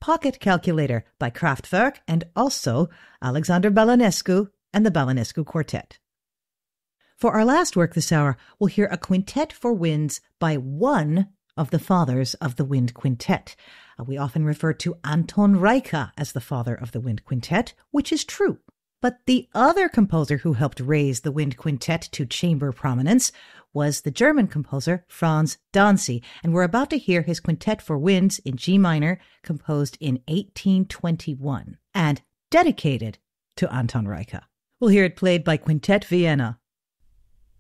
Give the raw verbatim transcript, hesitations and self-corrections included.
Pocket Calculator by Kraftwerk and also Alexander Balanescu and the Balanescu Quartet. For our last work this hour, we'll hear a quintet for winds by one of the fathers of the wind quintet. Uh, we often refer to Anton Reicha as the father of the wind quintet, which is true. But the other composer who helped raise the wind quintet to chamber prominence was the German composer Franz Danzi, and we're about to hear his Quintet for Winds in G minor, composed in eighteen twenty-one, and dedicated to Anton Reicha. We'll hear it played by Quintet Vienna.